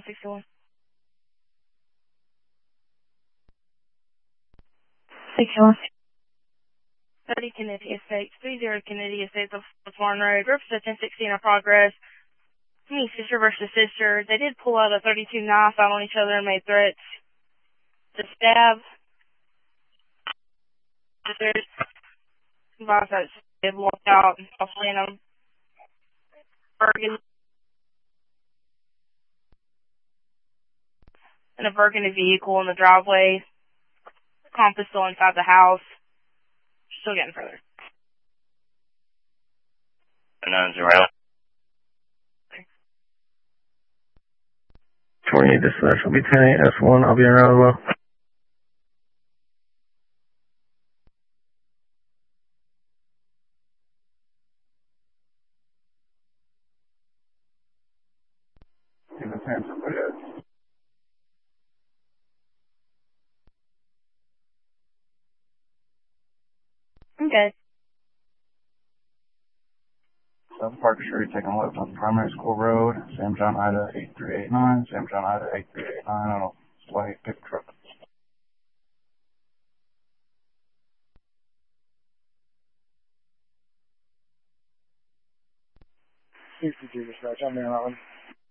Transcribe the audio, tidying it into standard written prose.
61. 61. 30 Kennedy Estates, 30 Kennedy Estates of Warren Road, represent 1016 in progress. Me, sister versus sister. They did pull out a 32 knife out on each other and made threats to stab. Sisters. Advised that they walked out and hopefully in a burgundy vehicle in the driveway. Compass still inside the house. Still getting further. 90. 28 dispatch will be 10 S1. I'll be around as well. Okay. South Park Street, taking a left on Primary School Road, Sam John Ida 8389, Sam John Ida 8389 on a white pickup truck. Dispatch, I'm in on.